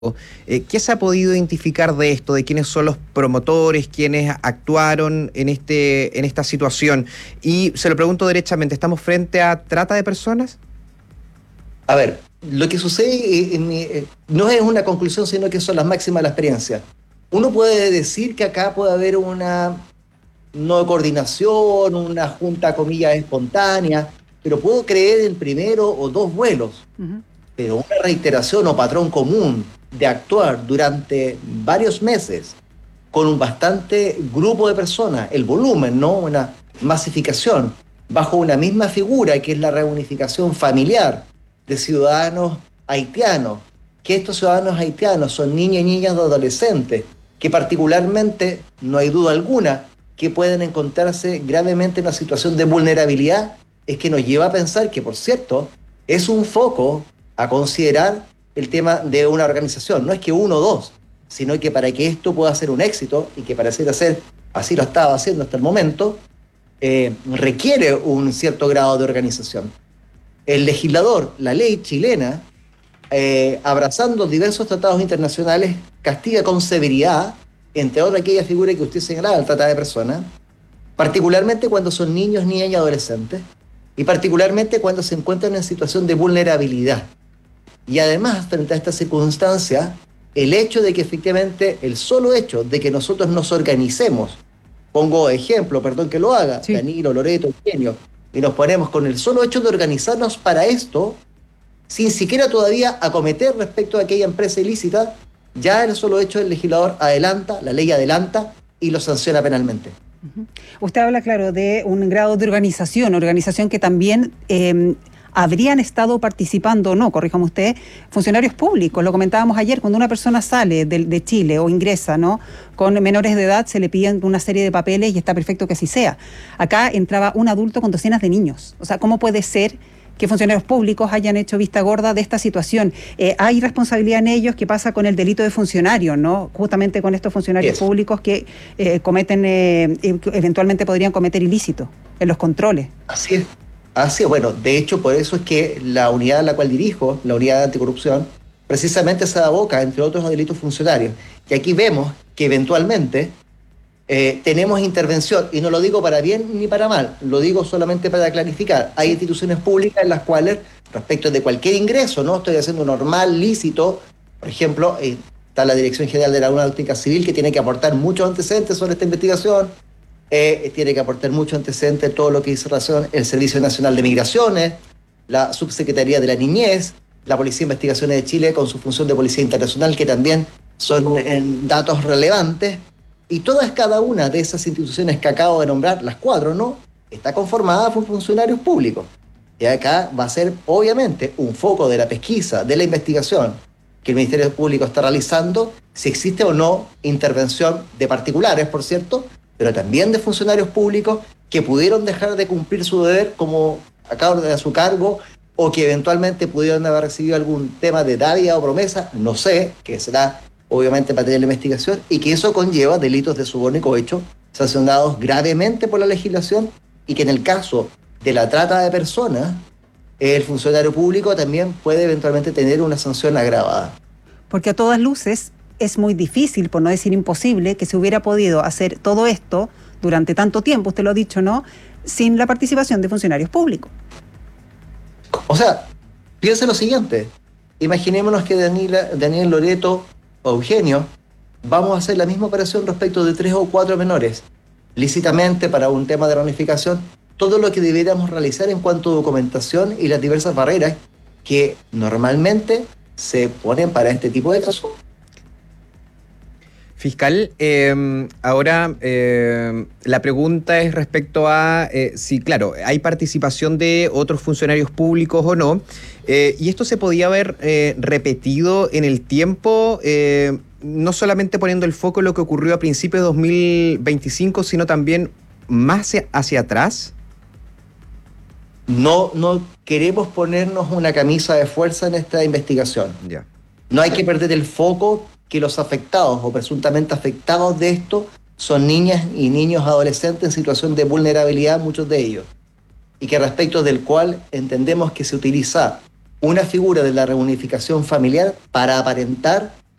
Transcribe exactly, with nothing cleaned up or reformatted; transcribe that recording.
Eh, ¿Qué se ha podido identificar de esto, de quiénes son los promotores, quiénes actuaron en, este, en esta situación? Y se lo pregunto derechamente, ¿estamos frente a trata de personas? A ver, lo que sucede en, en, no es una conclusión, sino que son las máximas de la experiencia. Uno puede decir que acá puede haber una no coordinación, una junta, comillas, espontánea, pero puedo creer en primero o dos vuelos. Uh-huh. Pero una reiteración o patrón común de actuar durante varios meses con un bastante grupo de personas, el volumen, ¿no? Una masificación, bajo una misma figura que es la reunificación familiar de ciudadanos haitianos, que estos ciudadanos haitianos son niños y niñas de adolescentes, que particularmente, no hay duda alguna, que pueden encontrarse gravemente en una situación de vulnerabilidad, es que nos lleva a pensar que, por cierto, es un foco a considerar el tema de una organización. No es que uno o dos, sino que para que esto pueda ser un éxito, y que pareciera ser, así lo estaba haciendo hasta el momento, eh, requiere un cierto grado de organización. El legislador, la ley chilena, eh, abrazando diversos tratados internacionales, castiga con severidad, entre otras aquella figura que usted señalaba, el trata de personas, particularmente cuando son niños, niñas y adolescentes, y particularmente cuando se encuentran en situación de vulnerabilidad. Y además, frente a esta circunstancia, el hecho de que efectivamente, el solo hecho de que nosotros nos organicemos, pongo ejemplo, perdón que lo haga, sí. Danilo, Loreto, Eugenio, y nos ponemos con el solo hecho de organizarnos para esto, sin siquiera todavía acometer respecto a aquella empresa ilícita, ya el solo hecho del legislador adelanta, la ley adelanta y lo sanciona penalmente. Uh-huh. Usted habla, claro, de un grado de organización, organización que también eh, habrían estado participando, no, corríjame usted, funcionarios públicos. Lo comentábamos ayer, cuando una persona sale de, de Chile o ingresa, ¿no?, con menores de edad, se le piden una serie de papeles y está perfecto que así sea. Acá entraba un adulto con docenas de niños. O sea, ¿cómo puede ser que funcionarios públicos hayan hecho vista gorda de esta situación? Eh, hay responsabilidad en ellos. ¿Qué pasa con el delito de funcionario, no? Justamente con estos funcionarios yes. públicos que eh, cometen, eh, eventualmente podrían cometer ilícitos en los controles. Así es. Así es. Bueno, de hecho, por eso es que la unidad a la cual dirijo, la unidad de anticorrupción, precisamente se aboca, entre otros, a delitos funcionarios. Y aquí vemos que eventualmente Eh, tenemos intervención, y no lo digo para bien ni para mal, lo digo solamente para clarificar. Hay instituciones públicas en las cuales, respecto de cualquier ingreso, no estoy haciendo normal, lícito, por ejemplo, eh, está la Dirección General de la Aeronáutica Civil, que tiene que aportar muchos antecedentes sobre esta investigación, eh, tiene que aportar muchos antecedentes todo lo que dice relación el Servicio Nacional de Migraciones, la Subsecretaría de la Niñez, la Policía de Investigaciones de Chile con su función de Policía Internacional, que también son eh, datos relevantes. Y todas cada una de esas instituciones que acabo de nombrar, las cuatro, ¿no?, está conformada por funcionarios públicos. Y acá va a ser, obviamente, un foco de la pesquisa, de la investigación que el Ministerio Público está realizando, si existe o no intervención de particulares, por cierto, pero también de funcionarios públicos que pudieron dejar de cumplir su deber como a cabo de su cargo, o que eventualmente pudieron haber recibido algún tema de dádiva o promesa, no sé, que será obviamente para tener la investigación, y que eso conlleva delitos de soborno y cohecho sancionados gravemente por la legislación, y que en el caso de la trata de personas, el funcionario público también puede eventualmente tener una sanción agravada. Porque a todas luces es muy difícil, por no decir imposible, que se hubiera podido hacer todo esto durante tanto tiempo, usted lo ha dicho, ¿no?, sin la participación de funcionarios públicos. O sea, piense lo siguiente, imaginémonos que Daniela, Daniel Loreto o Eugenio, vamos a hacer la misma operación respecto de tres o cuatro menores, lícitamente para un tema de reunificación, todo lo que deberíamos realizar en cuanto a documentación y las diversas barreras que normalmente se ponen para este tipo de casos. Fiscal, eh, ahora eh, la pregunta es respecto a eh, si, claro, hay participación de otros funcionarios públicos o no, eh, y esto se podía haber eh, repetido en el tiempo, eh, no solamente poniendo el foco en lo que ocurrió a principios de dos mil veinticinco, sino también más hacia, hacia atrás. No, no queremos ponernos una camisa de fuerza en esta investigación. Yeah. No hay que perder el foco que los afectados o presuntamente afectados de esto son niñas y niños adolescentes en situación de vulnerabilidad, muchos de ellos, y que respecto del cual entendemos que se utiliza una figura de la reunificación familiar para aparentar